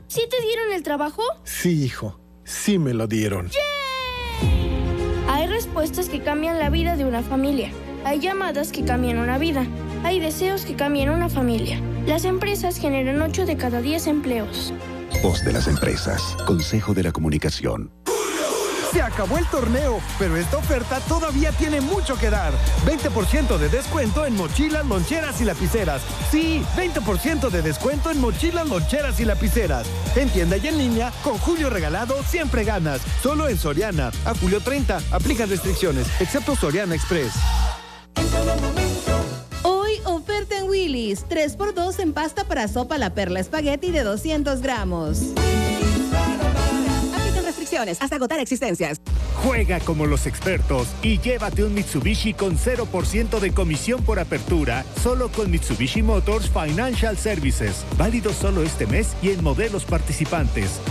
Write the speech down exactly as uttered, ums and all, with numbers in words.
¿Sí te dieron el trabajo? Sí, hijo. Sí me lo dieron. ¡Yay! Hay respuestas que cambian la vida de una familia. Hay llamadas que cambian una vida. Hay deseos que cambian una familia. Las empresas generan ocho de cada diez empleos. Voz de las empresas. Consejo de la Comunicación. Se acabó el torneo, pero esta oferta todavía tiene mucho que dar. veinte por ciento de descuento en mochilas, loncheras y lapiceras. Sí, veinte por ciento de descuento en mochilas, loncheras y lapiceras. En tienda y en línea, con Julio Regalado siempre ganas. Solo en Soriana. A julio treinta. Aplican restricciones, excepto Soriana Express. Hoy oferta en Willy's. tres por dos en pasta para sopa La Perla Espagueti de doscientos gramos. Hasta agotar existencias. Juega como los expertos y llévate un Mitsubishi con cero por ciento de comisión por apertura, solo con Mitsubishi Motors Financial Services. Válido solo este mes y en modelos participantes.